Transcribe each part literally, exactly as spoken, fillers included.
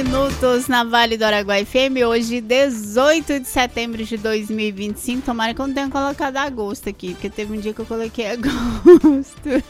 Minutos na Vale do Araguaia F M, hoje dezoito de setembro de dois mil e vinte e cinco. Tomara que eu não tenha colocado agosto aqui, porque teve um dia que eu coloquei agosto.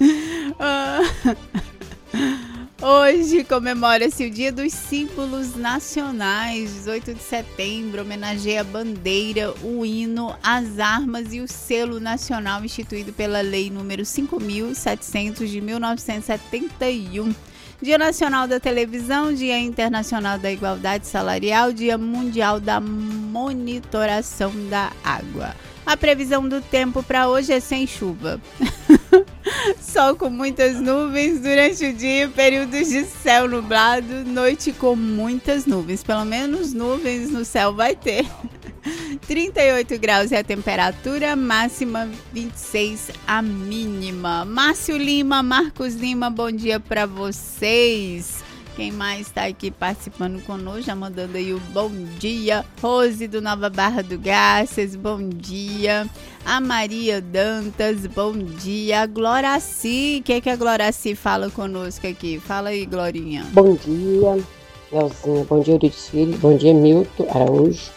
Hoje comemora-se o Dia dos Símbolos Nacionais. Dezoito de setembro homenageia a bandeira, o hino, as armas e o selo nacional instituído pela Lei número cinco mil e setecentos de mil novecentos e setenta e um. Dia Nacional da Televisão, Dia Internacional da Igualdade Salarial, Dia Mundial da Monitoração da Água. A previsão do tempo para hoje é sem chuva. Sol com muitas nuvens durante o dia, períodos de céu nublado, noite com muitas nuvens. Pelo menos nuvens no céu vai ter. trinta e oito graus é a temperatura, máxima vinte e seis a mínima. Márcio Lima, Marcos Lima, bom dia para vocês. Quem mais está aqui participando conosco, já mandando aí o bom dia. Rose do Nova Barra do Garças, bom dia. A Maria Dantas, bom dia. A Gloraci, o que é que a Gloraci fala conosco aqui? Fala aí, Glorinha. Bom dia, Melzinha, bom dia, Euridice Filho, bom dia, Milton Araújo.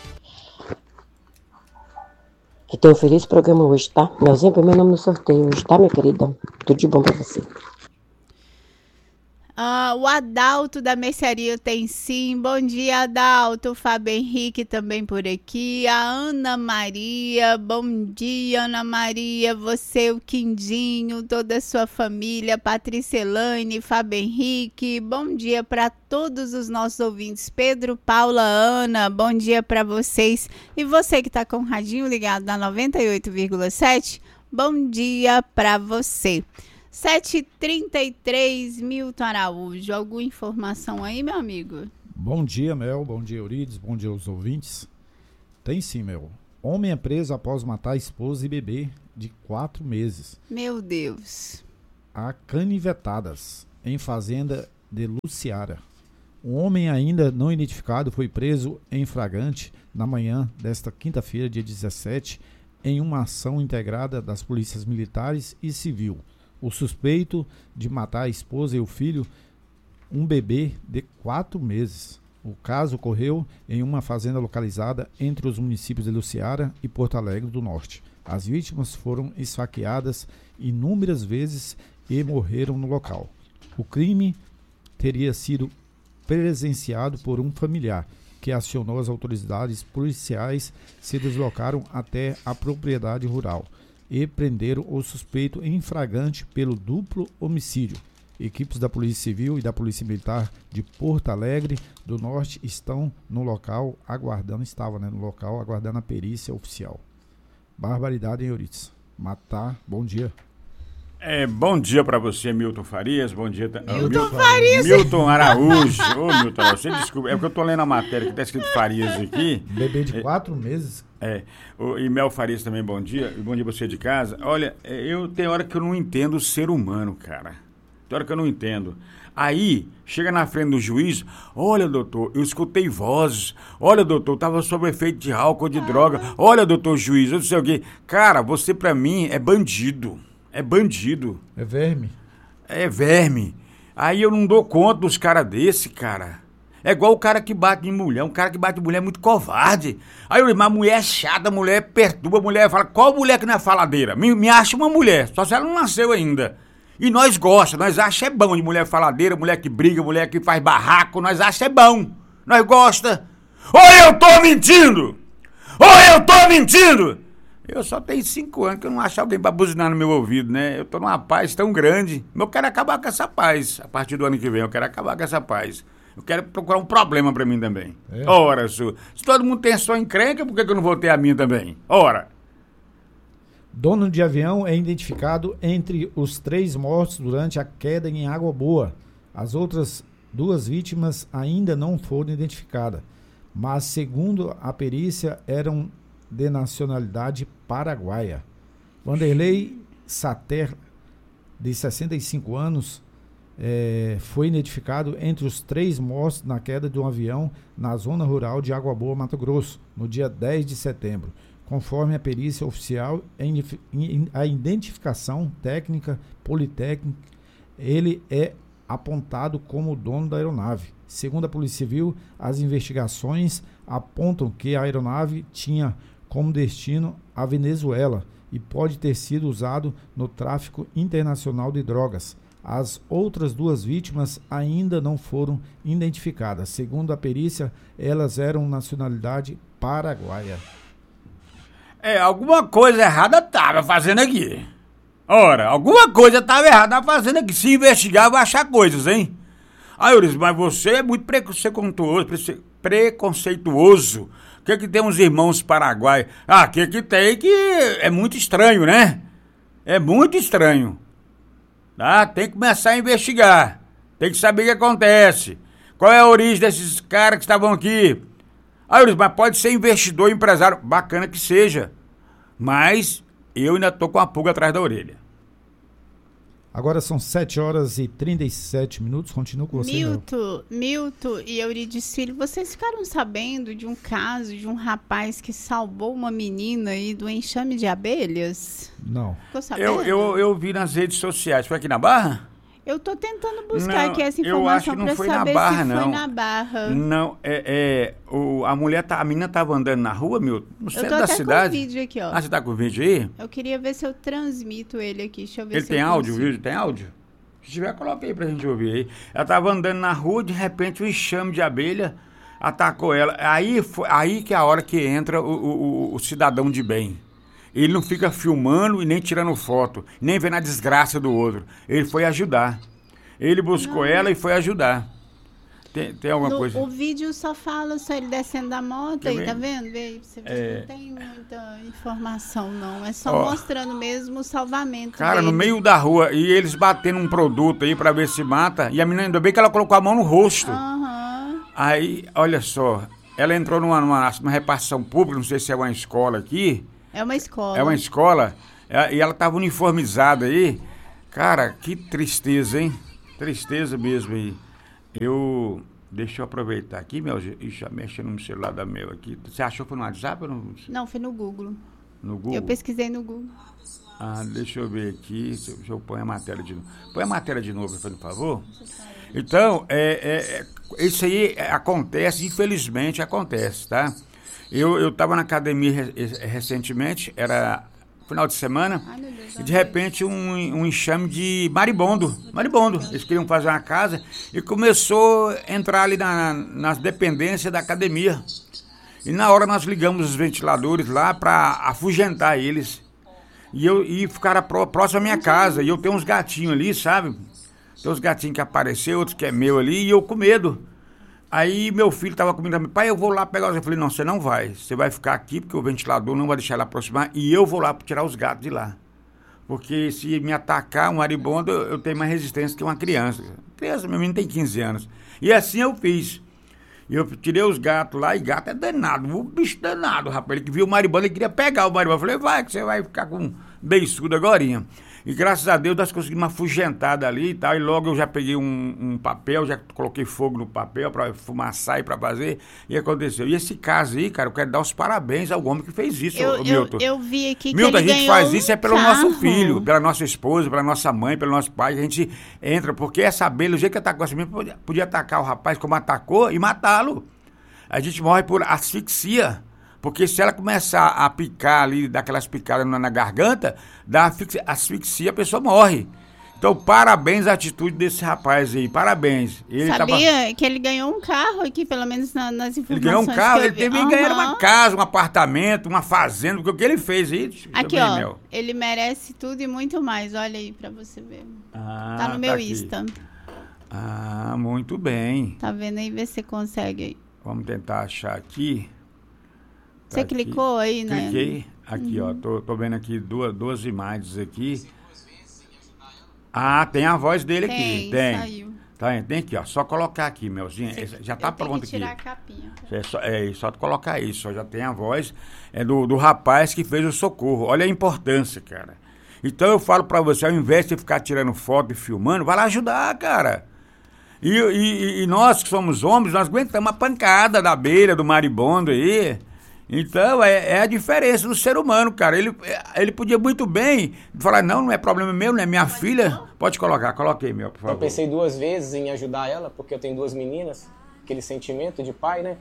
Que tem um feliz programa hoje, tá? Melzinha, põe meu nome no sorteio hoje, tá, minha querida? Tudo de bom pra você. Ah, o Adalto da Mercearia tem sim. Bom dia, Adalto. O Fábio Henrique também por aqui. A Ana Maria. Bom dia, Ana Maria. Você, o Quindinho, toda a sua família. Patrícia Elaine, Fábio Henrique. Bom dia para todos os nossos ouvintes. Pedro, Paula, Ana. Bom dia para vocês. E você que está com o radinho ligado na noventa e oito vírgula sete. Bom dia para você. sete e trinta e três, Milton Araújo. Alguma informação aí, meu amigo? Bom dia, Mel. Bom dia, Euridice. Bom dia aos ouvintes. Tem sim, Mel. Homem é preso após matar esposa e bebê de quatro meses. Meu Deus. Há canivetadas em fazenda de Luciara. Um homem ainda não identificado foi preso em flagrante na manhã desta quinta-feira, dia dezessete, em uma ação integrada das polícias militares e civil. O suspeito de matar a esposa e o filho, um bebê de quatro meses. O caso ocorreu em uma fazenda localizada entre os municípios de Luciara e Porto Alegre do Norte. As vítimas foram esfaqueadas inúmeras vezes e morreram no local. O crime teria sido presenciado por um familiar, que acionou as autoridades policiais, se deslocaram até a propriedade rural e prenderam o suspeito em flagrante pelo duplo homicídio. Equipes da Polícia Civil e da Polícia Militar de Porto Alegre do Norte estão no local aguardando, estavam né, no local aguardando a perícia oficial. Barbaridade, hein, Euridice? Matar, bom dia. É, bom dia para você, Milton Farias. Bom dia, Milton, Milton Farias. Milton Araújo. Ô, Milton Araújo, você desculpa, é porque eu tô lendo a matéria que tá escrito Farias aqui. Bebê de quatro é, meses. É, o, e Mel Farias também, bom dia. E bom dia você de casa. Olha, eu tem hora que eu não entendo o ser humano, cara. Tem hora que eu não entendo. Aí, chega na frente do juiz, olha, doutor, eu escutei vozes. Olha, doutor, eu tava sob efeito de álcool, de droga. Olha, doutor juiz, eu não sei o quê. Cara, você pra mim é bandido. É bandido. É verme. É verme. Aí eu não dou conta dos caras desse, cara. É igual o cara que bate em mulher. Um cara que bate em mulher é muito covarde. Aí eu digo, mas a mulher é chata, a mulher perturba, a mulher fala, qual mulher que não é faladeira? Me, me acha uma mulher, só se ela não nasceu ainda. E nós gostamos, nós achamos é bom de mulher faladeira, mulher que briga, mulher que faz barraco, nós achamos é bom. Nós gostamos. Ou eu tô mentindo! Ou eu tô mentindo! Eu só tenho cinco anos que eu não acho alguém pra buzinar no meu ouvido, né? Eu tô numa paz tão grande. Eu quero acabar com essa paz. A partir do ano que vem, eu quero acabar com essa paz. Eu quero procurar um problema pra mim também. É. Ora, su. Se todo mundo tem a sua encrenca, por que, que eu não vou ter a minha também? Ora. Dono de avião é identificado entre os três mortos durante a queda em Água Boa. As outras duas vítimas ainda não foram identificadas, mas, segundo a perícia, eram de nacionalidade paraguaia. Vanderlei Sater, de sessenta e cinco anos, é, foi identificado entre os três mortos na queda de um avião na zona rural de Água Boa, Mato Grosso, no dia dez de setembro. Conforme a perícia oficial, a identificação técnica politécnica, ele é apontado como o dono da aeronave. Segundo a Polícia Civil, as investigações apontam que a aeronave tinha como destino a Venezuela e pode ter sido usado no tráfico internacional de drogas. As outras duas vítimas ainda não foram identificadas. Segundo a perícia, elas eram nacionalidade paraguaia. É, alguma coisa errada tava fazendo aqui. Ora, alguma coisa tava errada fazendo aqui. Se investigar, vai achar coisas, hein? Ah, Euris, mas você é muito preconceituoso. preconceituoso. O que que tem uns irmãos paraguaios? Ah, o que que tem que é muito estranho, né? É muito estranho. Tá? Tem que começar a investigar. Tem que saber o que acontece. Qual é a origem desses caras que estavam aqui? Ah, Euris, mas pode ser investidor, empresário. Bacana que seja. Mas eu ainda tô com a pulga atrás da orelha. Agora são sete horas e trinta e sete minutos. Continuo com você, Milton, Milton e Euridice Filho, vocês ficaram sabendo de um caso de um rapaz que salvou uma menina aí do enxame de abelhas? Não. Ficou sabendo? Eu, eu, eu vi nas redes sociais. Foi aqui na Barra? Eu tô tentando buscar Não, aqui essa eu acho informação que não pra foi na saber Barra, se não. foi na Barra. Não, é, é o, a mulher, tá, a menina tava andando na rua, Milton, no Eu centro tô da até cidade. com o vídeo aqui, ó. Ah, você tá com o vídeo aí? Eu queria ver se eu transmito ele aqui. Deixa eu ver Ele se tem eu áudio, o consigo. vídeo tem áudio? Se tiver, coloca aí pra gente ouvir aí. Ela tava andando na rua, de repente um enxame de abelha atacou ela. Aí, foi, aí que é a hora que entra o, o, o cidadão de bem. Ele não fica filmando e nem tirando foto, nem vendo a desgraça do outro. Ele foi ajudar. Ele buscou Não. ela e foi ajudar. Tem, tem alguma No- coisa? O vídeo só fala só ele descendo da moto Quer aí, ver? tá vendo? Vê aí pra você ver. É. Não tem muita informação, não. É só Ó. mostrando mesmo o salvamento Cara, dele. no meio da rua, e eles batendo um produto aí pra ver se mata, e a menina, ainda bem que ela colocou a mão no rosto. Aham. Aí, olha só, ela entrou numa, numa, numa repartição pública, não sei se é uma escola aqui, É uma escola. é uma escola, é, e ela tava uniformizada aí. Cara, que tristeza, hein? Tristeza mesmo aí. Eu... Deixa eu aproveitar aqui, meu. Ixi, já mexendo no celular da Mel aqui. Você achou que foi no WhatsApp ou no, Não, foi no Google. no Google? Eu pesquisei no Google. Ah, deixa eu ver aqui. Deixa eu pôr a matéria de novo. Põe a matéria de novo, por favor. Então, é, é, é, isso aí acontece, infelizmente acontece, tá? Eu, eu tava na academia re- recentemente, era final de semana, Ai, meu Deus. e de repente um, um enxame de maribondo, maribondo. Eles queriam fazer uma casa e começou a entrar ali na, nas dependências da academia. E na hora nós ligamos os ventiladores lá para afugentar eles. E, eu, e ficaram pró- próximo à minha casa. E eu tenho uns gatinhos ali, sabe? Tem uns gatinhos que apareceram, outros que é meu ali, e eu com medo. Aí meu filho tava comigo também, pai, eu vou lá pegar os... Eu falei, não, você não vai. Você vai ficar aqui, porque o ventilador não vai deixar ele aproximar, e eu vou lá para tirar os gatos de lá. Porque se me atacar um maribondo, eu, eu tenho mais resistência que uma criança. Criança, meu menino tem quinze anos. E assim eu fiz. Eu tirei os gatos lá, e gato é danado, o bicho danado, rapaz. Ele que viu o maribondo, ele queria pegar o maribondo. Eu falei, vai, que você vai ficar com beiçudo agorinha. E graças a Deus nós conseguimos uma afugentada ali e tal. E logo eu já peguei um, um papel, já coloquei fogo no papel para fumaçar e para fazer. E aconteceu. E esse caso aí, cara, eu quero dar os parabéns ao homem que fez isso, Eu, ô, eu, Milton. eu vi aqui que Milton, a ele gente ganhou faz um isso é pelo carro. nosso filho, pela nossa esposa, pela nossa mãe, pelo nosso pai. A gente entra, porque essa abelha, o jeito que atacou essa menina, podia, podia atacar o rapaz como atacou e matá-lo. A gente morre por asfixia. Porque se ela começar a picar ali, dar aquelas picadas na, na garganta, dá asfixia, asfixia, a pessoa morre. Então, parabéns à atitude desse rapaz aí, parabéns. Ele Sabia tava... que ele ganhou um carro aqui, pelo menos na, nas informações Ele ganhou um carro, que eu ele vi. teve que ganhar Aham. uma casa, um apartamento, uma fazenda, porque o que ele fez aí... deixa eu Aqui, ver, ó, Mel. ele merece tudo e muito mais, olha aí pra você ver. Ah, Tá no meu aqui. Insta. Ah, muito bem. Tá vendo aí? Vê se você consegue aí. Vamos tentar achar aqui. Você Tá aqui. clicou aí, né? Cliquei. Aqui, ó. Tô, tô vendo aqui duas, duas imagens aqui. Ah, tem a voz dele aqui. Tem, Tem. saiu. Tá, tem aqui, ó. Só colocar aqui, Melzinha. Esse já tá Eu tenho pronto que aqui. tirar a capinha. É só, é só colocar isso, ó, já tem a voz é do, do rapaz que fez o socorro. Olha a importância, cara. Então eu falo pra você, ao invés de ficar tirando foto e filmando, vai lá ajudar, cara. E, e, e nós que somos homens, nós aguentamos uma pancada da beira do maribondo aí. Então, é, é a diferença do ser humano, cara. Ele, ele podia muito bem falar, não, não é problema meu, não é minha pode filha. Não? Pode colocar, coloquei, meu, por favor. Eu pensei duas vezes em ajudar ela, porque eu tenho duas meninas, aquele sentimento de pai, né?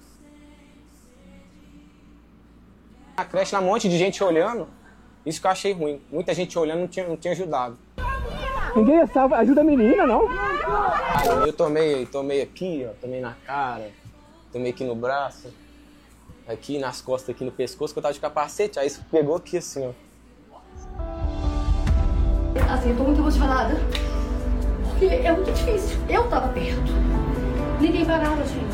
A creche, lá um monte de gente olhando, isso que eu achei ruim. Muita gente olhando não tinha, não tinha ajudado. Ninguém salva, ajuda a menina, não? Eu tomei, tomei aqui, ó, tomei na cara, tomei aqui no braço. Aqui nas costas, aqui no pescoço, que eu tava de capacete, aí isso pegou aqui assim, ó. Assim, eu tô muito emocionada, porque é muito difícil. Eu tava perto. Ninguém parava, gente.